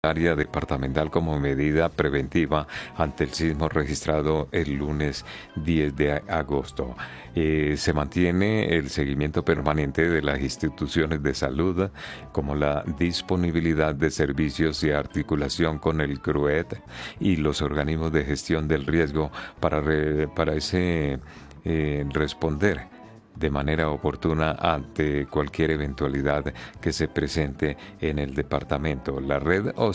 área departamental como medida preventiva ante el sismo registrado el lunes 10 de agosto. Se mantiene el seguimiento permanente de las instituciones de salud, como la disponibilidad de servicios y articulación con el CRUET y los organismos de gestión del riesgo para responder de manera oportuna ante cualquier eventualidad que se presente en el departamento. La red